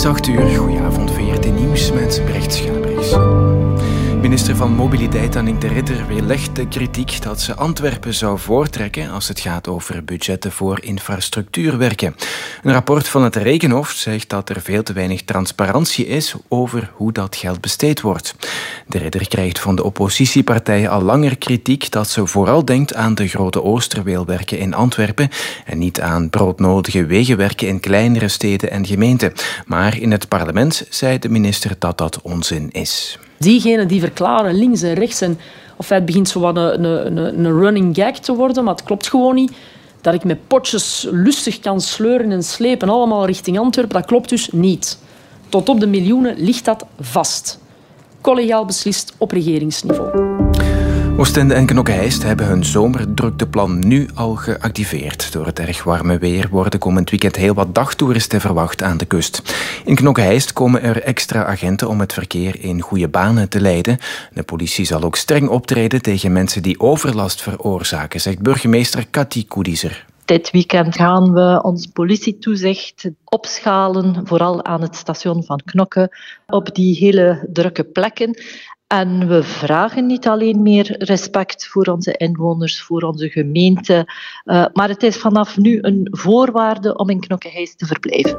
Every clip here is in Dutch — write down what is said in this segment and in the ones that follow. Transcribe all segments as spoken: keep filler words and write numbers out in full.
is acht uur. Goedenavond, V R T Nieuws met Brecht Schabriks. Minister van Mobiliteit Annick de Ridder weerlegt de kritiek dat ze Antwerpen zou voortrekken als het gaat over budgetten voor infrastructuurwerken. Een rapport van het Rekenhof zegt dat er veel te weinig transparantie is over hoe dat geld besteed wordt. De Ridder krijgt van de oppositiepartijen al langer kritiek dat ze vooral denkt aan de grote Oosterweelwerken in Antwerpen en niet aan broodnodige wegenwerken in kleinere steden en gemeenten. Maar in het parlement zei de minister dat dat onzin is. Diegenen die verklaren links en rechts, en of het begint zo wat een, een, een running gag te worden, maar het klopt gewoon niet, dat ik met potjes lustig kan sleuren en slepen, allemaal richting Antwerpen, dat klopt dus niet. Tot op de miljoenen ligt dat vast. Collegiaal beslist op regeringsniveau. Oostende en Knokke-Heist hebben hun zomerdrukteplan nu al geactiveerd. Door het erg warme weer worden komend weekend heel wat dagtoeristen verwacht aan de kust. In Knokke-Heist komen er extra agenten om het verkeer in goede banen te leiden. De politie zal ook streng optreden tegen mensen die overlast veroorzaken, zegt burgemeester Cathy Koediezer. Dit weekend gaan we ons politietoezicht opschalen, vooral aan het station van Knokke, op die hele drukke plekken. En we vragen niet alleen meer respect voor onze inwoners, voor onze gemeente, uh, maar het is vanaf nu een voorwaarde om in Knokke-Heist te verblijven.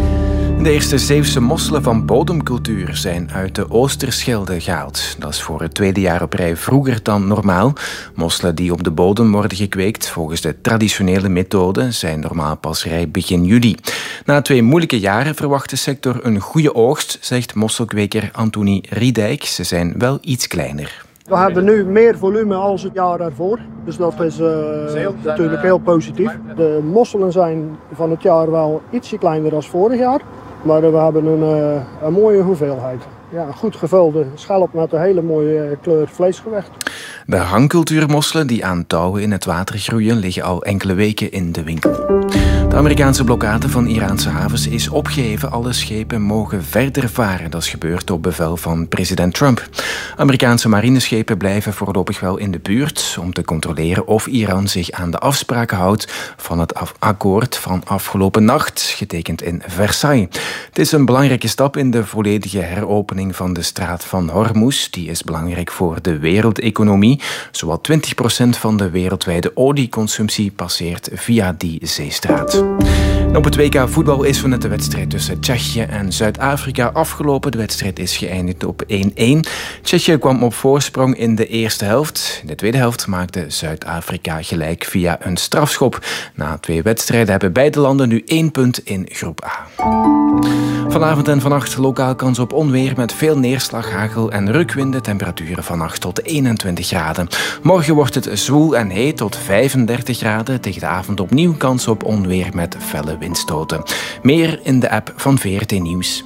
De eerste Zeeuwse mosselen van bodemcultuur zijn uit de Oosterschelde gehaald. Dat is voor het tweede jaar op rij vroeger dan normaal. Mosselen die op de bodem worden gekweekt volgens de traditionele methode zijn normaal pas rijp begin juli. Na twee moeilijke jaren verwacht de sector een goede oogst, zegt mosselkweker Antonie Riedijk. Ze zijn wel iets kleiner. We hebben nu meer volume als het jaar daarvoor, dus dat is uh, natuurlijk heel positief. De mosselen zijn van het jaar wel ietsje kleiner dan vorig jaar, maar we hebben een, uh, een mooie hoeveelheid. Ja, een goed gevulde schelp met een hele mooie kleur vleesgewicht. De hangcultuurmosselen die aan touwen in het water groeien liggen al enkele weken in de winkel. De Amerikaanse blokkade van Iraanse havens is opgeheven. Alle schepen mogen verder varen. Dat is gebeurd op bevel van president Trump. Amerikaanse marineschepen blijven voorlopig wel in de buurt om te controleren of Iran zich aan de afspraken houdt van het af- akkoord van afgelopen nacht, getekend in Versailles. Het is een belangrijke stap in de volledige heropening van de straat van Hormuz. Die is belangrijk voor de wereldeconomie. Zowat twintig procent van de wereldwijde olieconsumptie passeert via die zeestraat. En op het W K voetbal is van het de wedstrijd tussen Tsjechië en Zuid-Afrika afgelopen. De wedstrijd is geëindigd op één-één. Tsjechië kwam op voorsprong in de eerste helft. In de tweede helft maakte Zuid-Afrika gelijk via een strafschop. Na twee wedstrijden hebben beide landen nu één punt in groep A. Vanavond en vannacht lokaal kans op onweer met veel neerslag, hagel en rukwinden. Temperaturen van acht tot eenentwintig graden. Morgen wordt het zwoel en heet tot vijfendertig graden. Tegen de avond opnieuw kans op onweer met felle windstoten. Meer in de app van V R T Nieuws.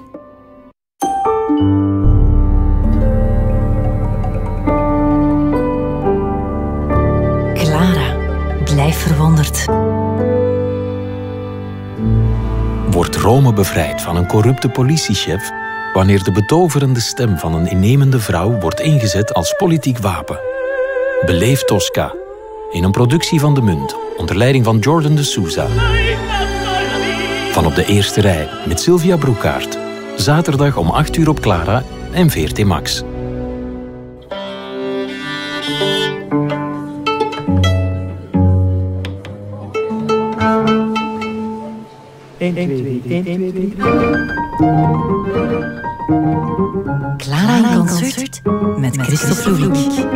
Clara, blijf verwonderd. Wordt Rome bevrijd van een corrupte politiechef wanneer de betoverende stem van een innemende vrouw wordt ingezet als politiek wapen. Beleef Tosca in een productie van De Munt onder leiding van Jordan de Souza. Van op de eerste rij met Sylvia Broekaert. Zaterdag om acht uur op Clara en V R T Max. een, twee, drie, een, twee, drie. Clara in concert met Christophe Louvic.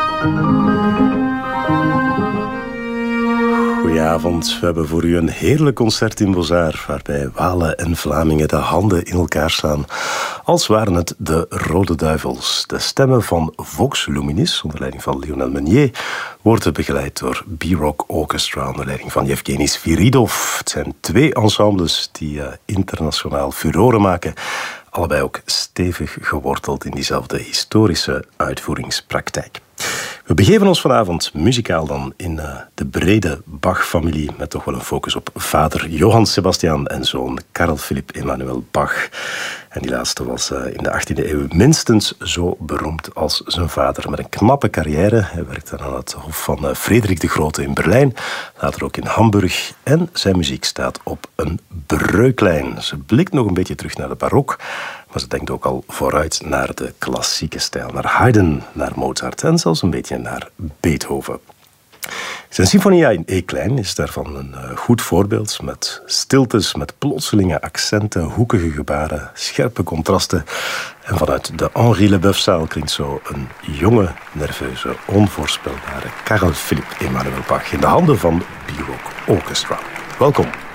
Goedenavond, we hebben voor u een heerlijk concert in Bozar, waarbij Walen en Vlamingen de handen in elkaar slaan. Als waren het de Rode Duivels. De stemmen van Vox Luminis, onder leiding van Lionel Meunier, worden begeleid door B-Rock Orchestra, onder leiding van Yevgeny Sviridov. Het zijn twee ensembles die uh, internationaal furoren maken. Allebei ook stevig geworteld in diezelfde historische uitvoeringspraktijk. We begeven ons vanavond muzikaal dan in uh, de brede Bach-familie, met toch wel een focus op vader Johann Sebastian en zoon Karl Philipp Emanuel Bach. En die laatste was uh, in de achttiende eeuw minstens zo beroemd als zijn vader, met een knappe carrière. Hij werkte aan het hof van uh, Frederik de Grote in Berlijn, later ook in Hamburg. En zijn muziek staat op een beruchte Breukelein. Ze blikt nog een beetje terug naar de barok, maar ze denkt ook al vooruit naar de klassieke stijl. Naar Haydn, naar Mozart en zelfs een beetje naar Beethoven. Zijn Sinfonia in E-klein is daarvan een uh, goed voorbeeld, met stiltes, met plotselinge accenten, hoekige gebaren, scherpe contrasten. En vanuit de Henri Leboeuf-zaal klinkt zo een jonge, nerveuze, onvoorspelbare Carl Philipp Emanuel Bach in de handen van Bierook Orchestra. Welkom.